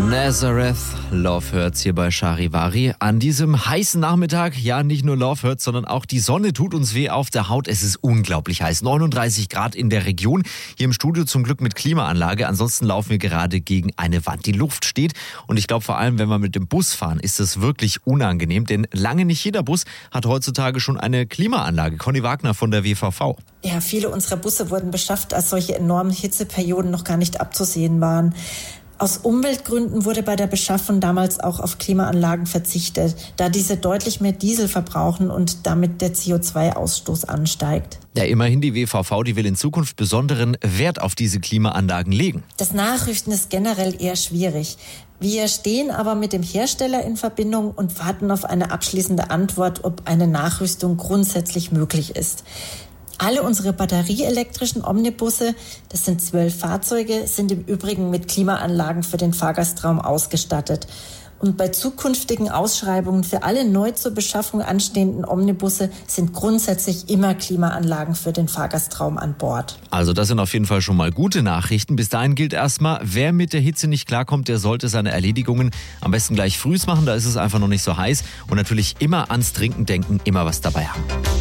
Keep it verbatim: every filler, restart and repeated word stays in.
Nazareth, Love Hurts hier bei Charivari. An diesem heißen Nachmittag, ja nicht nur Love Hurts, sondern auch die Sonne tut uns weh auf der Haut. Es ist unglaublich heiß, neununddreißig Grad in der Region. Hier im Studio zum Glück mit Klimaanlage. Ansonsten laufen wir gerade gegen eine Wand. Die Luft steht und ich glaube vor allem, wenn wir mit dem Bus fahren, ist das wirklich unangenehm. Denn lange nicht jeder Bus hat heutzutage schon eine Klimaanlage. Conny Wagner von der W V V. Ja, viele unserer Busse wurden beschafft, als solche enormen Hitzeperioden noch gar nicht abzusehen waren. Aus Umweltgründen wurde bei der Beschaffung damals auch auf Klimaanlagen verzichtet, da diese deutlich mehr Diesel verbrauchen und damit der C O zwei Ausstoß ansteigt. Ja, immerhin die W V V, die will in Zukunft besonderen Wert auf diese Klimaanlagen legen. Das Nachrüsten ist generell eher schwierig. Wir stehen aber mit dem Hersteller in Verbindung und warten auf eine abschließende Antwort, ob eine Nachrüstung grundsätzlich möglich ist. Alle unsere batterieelektrischen Omnibusse, das sind zwölf Fahrzeuge, sind im Übrigen mit Klimaanlagen für den Fahrgastraum ausgestattet. Und bei zukünftigen Ausschreibungen für alle neu zur Beschaffung anstehenden Omnibusse sind grundsätzlich immer Klimaanlagen für den Fahrgastraum an Bord. Also das sind auf jeden Fall schon mal gute Nachrichten. Bis dahin gilt erstmal, wer mit der Hitze nicht klarkommt, der sollte seine Erledigungen am besten gleich frühs machen, da ist es einfach noch nicht so heiß. Und natürlich immer ans Trinken denken, immer was dabei haben.